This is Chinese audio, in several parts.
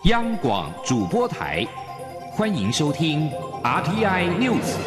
央广主播台，欢迎收听 RTI News。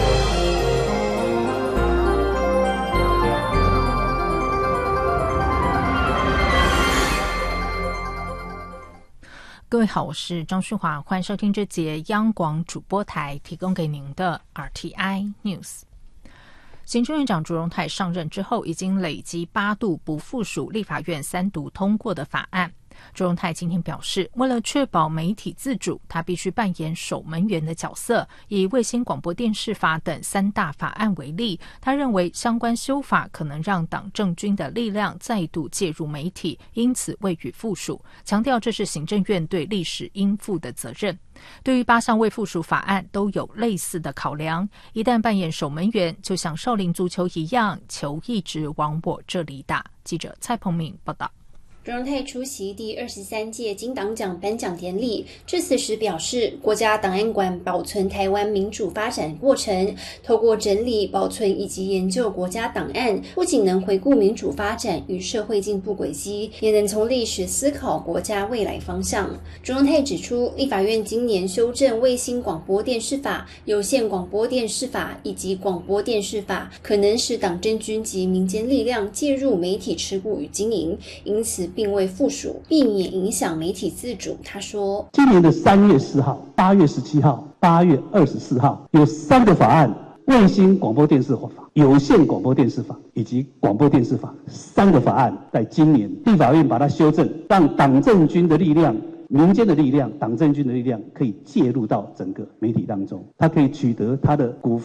各位好，我是张旭华，欢迎收听这节央广主播台提供给您的 RTI News。行政院长卓荣泰上任之后，已经累积8度不附属立法院3读通过的法案。卓荣泰今天表示，为了确保媒体自主，他必须扮演守门员的角色。以卫星广播电视法等3大法案为例，他认为相关修法可能让党政军的力量再度介入媒体，因此未予附属，强调这是行政院对历史应负的责任。对于8项未附属法案都有类似的考量，一旦扮演守门员，就像少林足球一样，球一直往我这里打。记者蔡鹏敏报道。 卓荣泰出席第23届金党奖颁奖典礼，致辞时表示，国家档案馆保存台湾民主发展过程，透过整理、保存以及研究国家档案，不仅能回顾民主发展与社会进步轨迹，也能从历史思考国家未来方向。卓荣泰指出，立法院今年修正卫星广播电视法、有线广播电视法以及广播电视法，可能使党政军及民间力量介入媒体持股与经营，因此并未附属，避免影响媒体自主。他说， 今年的3月4号、8月17号、8月24号有3个法案，卫星广播电视法、有线广播电视法以及广播电视法3个法案，在今年立法院把它修正，让党政军的力量、民间的力量、党政军的力量可以介入到整个媒体当中，它可以取得它的股